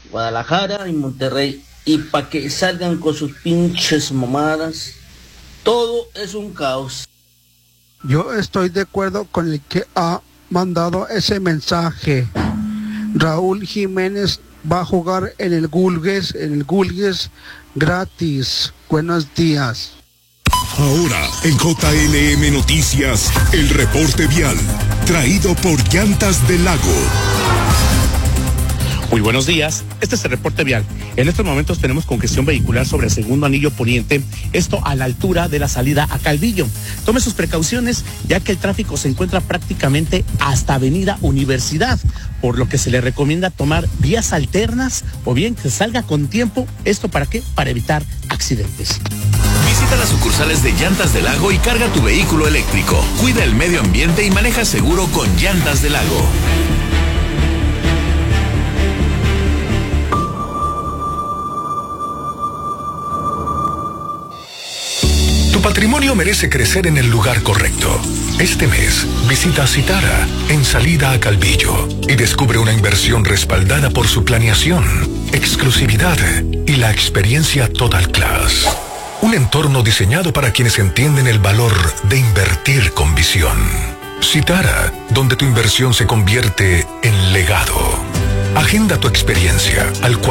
Guadalajara y Monterrey. Y para que salgan con sus pinches mamadas, todo es un caos. Yo estoy de acuerdo con el que ha mandado ese mensaje. Raúl Jiménez va a jugar en el Gulgues gratis. Buenos días. Ahora en JLM Noticias, el reporte vial, traído por Llantas del Lago. Muy buenos días, este es el reporte vial. En estos momentos tenemos congestión vehicular sobre el segundo anillo poniente, esto a la altura de la salida a Calvillo. Tome sus precauciones, ya que el tráfico se encuentra prácticamente hasta Avenida Universidad, por lo que se le recomienda tomar vías alternas o bien que salga con tiempo. ¿Esto para qué? Para evitar accidentes. Visita las sucursales de Llantas del Lago y carga tu vehículo eléctrico. Cuida el medio ambiente y maneja seguro con Llantas del Lago. Tu patrimonio merece crecer en el lugar correcto. Este mes, visita Citara en salida a Calvillo y descubre una inversión respaldada por su planeación, exclusividad y la experiencia Total Class. Un entorno diseñado para quienes entienden el valor de invertir con visión. Citara, donde tu inversión se convierte en legado. Agenda tu experiencia al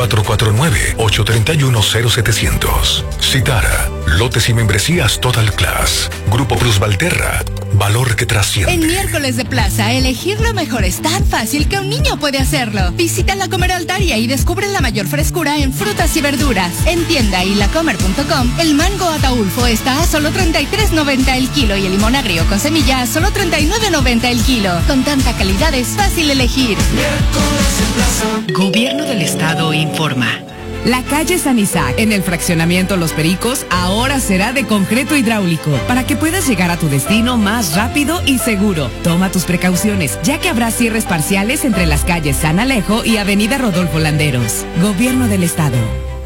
449-831-0700. Citara, lotes y membresías Total Class. Grupo Plus Valterra, valor que trasciende. En miércoles de plaza, elegir lo mejor es tan fácil que un niño puede hacerlo. Visita La Comer Altaria y descubre la mayor frescura en frutas y verduras. En tienda y lacomer.com, el mango Ataulfo está a solo $33.90 el kilo y el limón agrio con semilla a solo $39.90 el kilo. Con tanta calidad es fácil elegir. Gobierno del Estado informa. La calle San Isaac, en el fraccionamiento Los Pericos, ahora será de concreto hidráulico, para que puedas llegar a tu destino más rápido y seguro. Toma tus precauciones, ya que habrá cierres parciales entre las calles San Alejo y Avenida Rodolfo Landeros. Gobierno del Estado.